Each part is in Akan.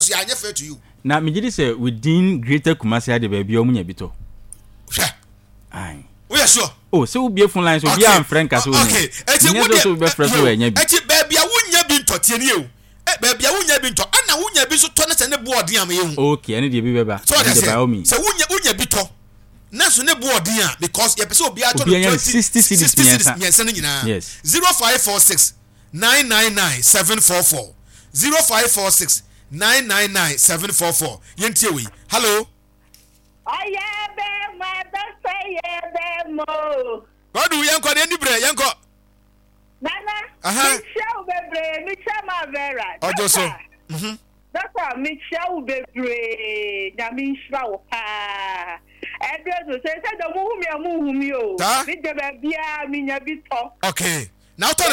to anya fair to you. Na me gidi say within Greater Kumasi ade ba bia omunya bito. Hwɛ. Ai. We are sure. Oh, so we be phone line so bia am friend ka so. Okay. Eti wo so be friend so enya bi. Eti ba bia wunya bi ntote ni e. Ba bia wunya bi nto. Ana wunya bi so to na se ne board am ye hu. Okay, ene de bi beba. So by all means. Se wunya bi to. Na so ne board am because ye person obi a to 60 cities nyensa ne nyina. Yes. 0546 999 744 0546 999 744 yentie we. Hello. Oye my best say mo. God do yanko de ni bre yanko. Nana. Michelle bebre, Michelle Mavera. Ojo so. That's why Michelle bebre, na Michelle wo pa. Edrezo say the muhu mi o. Mi de bia mi nya bi to. Okay. Now turn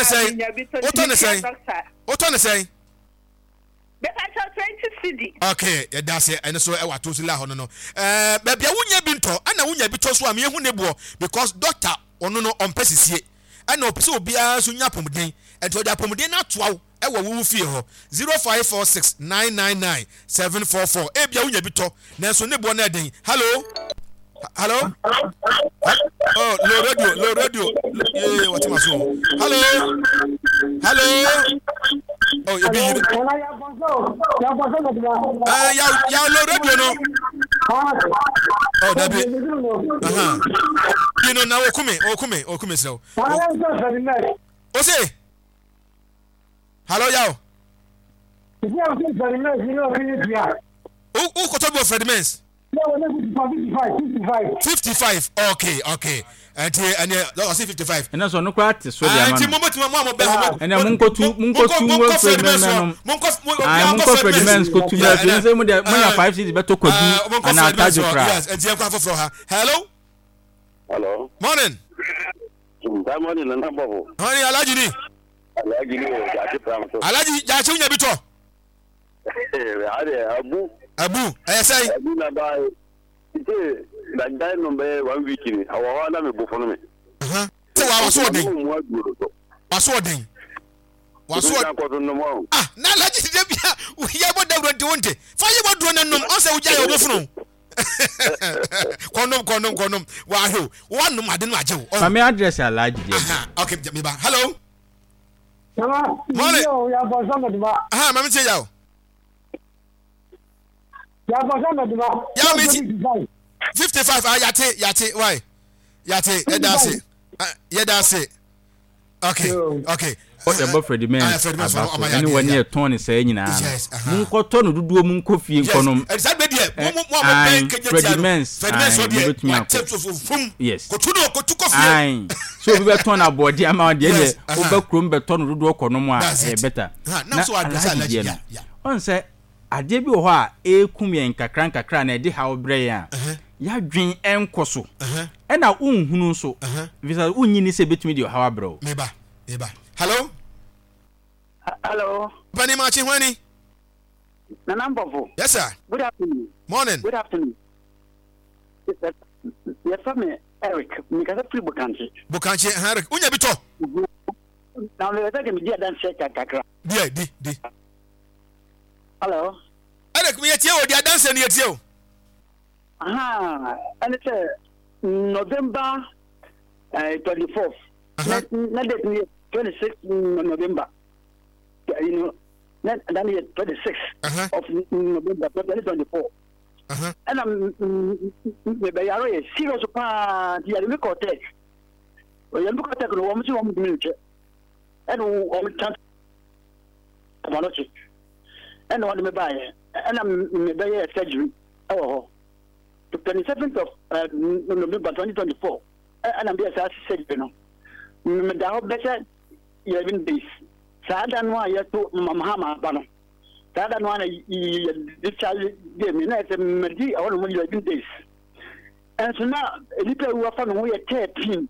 say. Better 20 CD. Okay, that's it. And so I want to see la hono no. Baby wunya bi nto, ana wunya bi to so am yehu ne bo because doctor ono no on pesisie. Ana opese obi a so nya pomden. Ento oja pomden na toawo e wo wu fie ho 0546 999 744. E bia wunya bi to. Na so ne bo na den. Hello. Oh, low radio. Yeah, what am I so? Hello. Oh, you be ya low radio no. Oh, that be. You know now okume so. O say. Hello yaw. Who koto bo Fred Mens? 55. Okay. And I say 55. And so no kwat so dia man. And mo be ho. And munko Fred Mens ko tu na say mo dia mo ya 5 cities beto kwadu and attach fra. Yes, and dia kwa for her. Hello. Morning. Good morning, na bobo. Honey, Alaji ni. Alaji ja che unya bi to. Abu, say. Abu na ba. Ite da dai no be 1 week ni. Awa na me bo fono me. Se wa so den. Ah, na Alaji de bia, we ya bo da wonte wonte. Fa ye bo do na nom, on se wo ja ye bo fono. Konom. Wa ho. One nom ade no aje wo. My address Alaji. Okay, me ba. Hello. Morning. Ya bo so me ba. Mama say yawo. Ya bo so me ba. Ya me 55 yate why? Yate that's it. Okay. What about Fred Mens? Anyone near Tony say nyina. Munko to no duduo munko fie nkonom. Fred Mens. Yes. So we be turn about the amount there. Oba krom be turn duduo konom a better. Na so adresa la. On say ade bi ho a ekum yen kakran na de hawo bre ya. Ya dwen enkoso. E na unhunu so. Visa unyini se betumi de hawo bro. Meba. Hello. Pani Machi Wani. Na number 4. Yes sir. Good afternoon. Morning. Good afternoon. Yes sir, Eric. Because free Bukanchi. Eric. Unya bito. Now we take me dia dan check kakra. Di. Hello. Eric, me yetie o dia dance na yetie o. And it's November 24th. Not that 26th November. You know, then 26th of November 2024. And I'm maybe I already serious part the Olympic Tech. Well, you look at the woman to 1 minute. And one chance. And what me buy. And I'm maybe a schedule. Oh, the 27th of November 2024. And I'm just said, you know. Me da better 11 days. Sada no ya to mamahama bano. Sada no na discharge dem na te medi awon mo 11 days. And so now lipa who afa no we 13.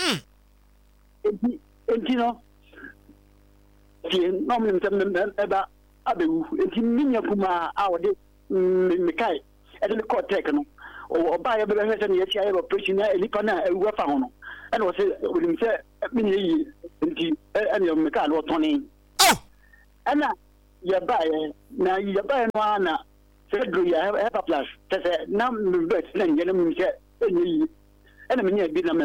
Enti no. Ti no me eba abewu. Enti minya kuma awode me kai. E de ko tek no. O ba ya be be se na ya ti ayi operation na lipa na ewu afa ho no. And was with him say, and you make a lot on him. Oh, and yabaye na yabaye no ana Cedro ya have plus na bet na ngene mu se enyi ena menya bi na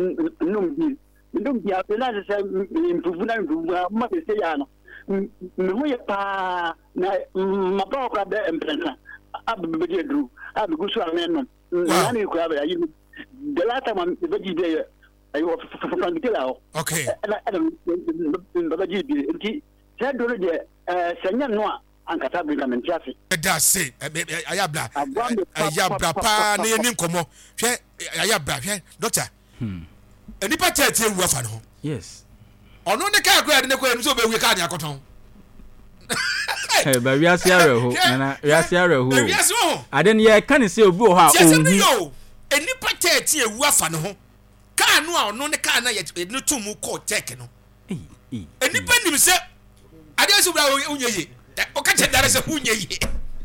ndum ya na se improve na ma se ya no me ho ya pa na ma ba kwa be empresa abu be dru abu gusu ameno na ni kwa ba yi the last time be ji de ayo from the lao okay ba ji bi nti Cedro de senya no ankata bi na mentiafi that's it ayabla pa na yeni nkomo hwe ayabla hwe doctor enipa tete wu afa no yes ono ne ka akwa de ne kwa so be wi ka de akoton ba wi asia reho na wi asia reho wi asia ho aden ye kan se obi o ha ohu enipa tete ewu afa no ho ka no a ono ne ka na ye no tumu ko check no enipa nim se ade so bra unyeye o ka che dare se unyeye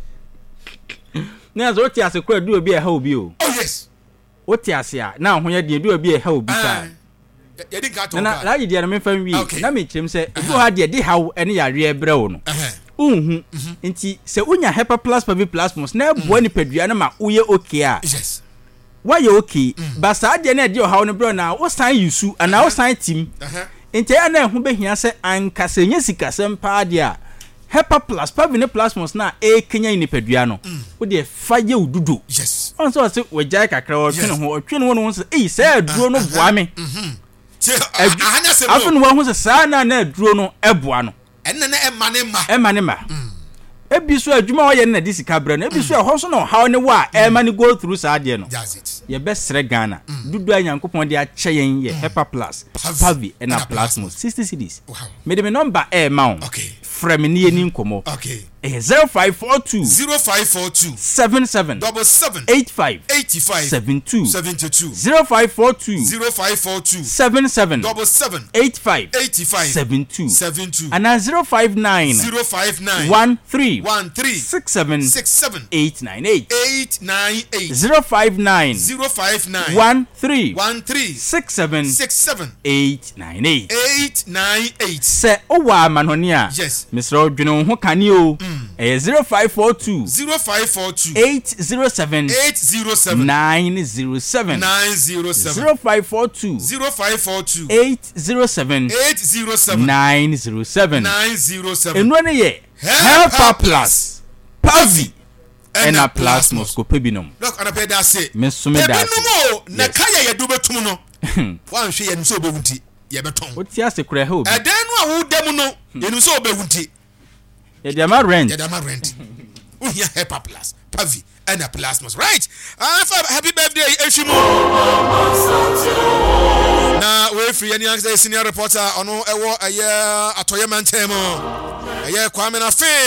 na zo ti ase kwa du obi e ha obi o oh yes o ti ase a na ho ye de du obi e ha obi sa ye din ka to na la yidi na me fam wi na me chem se du ha de hawo ene ya re ebre wo no unhu nti se unya Hepa Plus Pavi Plasmos na bo ni padua na ma uye okay a yes why you okay ba sa de na de hawo no bro na wo san yusu ana wo san tim nti ana ho behia se anka se nya sikasem pa de a Hepa Plus Pavi Plasmos na kenya ni padua no wo de fa ye ududo yes on so se we jai kakra wo twene ho no se se aduro no boa me ahanya se afun wo ho se sa na aduro no eboa no enne na emane ma ebi so adwuma wo ye na di sika bra na ebi so ho so no how ne wa emane go through sa de no that's it ye be sre Ghana dudu anyankopon de ache yen ye Hepa Plus Pavi na Plasmos 60 cedis me de me number ma okay from ni eni nkomo okay 0542 77 85 72 0542 77 85 72 and 059 13 67 898 059 13 67 898 se owa manonia yes Mr. Odwene ho kane o 0542 807 907 0542 807 907 eno ne ye Hepa Plus Pavi ena Plasmos ko pebinom look ana peda say me so me da pebinom na kaya ye do betum no wan hwe ye nso obewunti ye beton o ti ase kura he obi eden no a wo dem no ye nso obewunti ye dem rent uhia Hepa Plus Pavi ena Plasmos right happy birthday Eshimu na we free any senior reporter ono ewo atoye mantemo eye Kwame na fe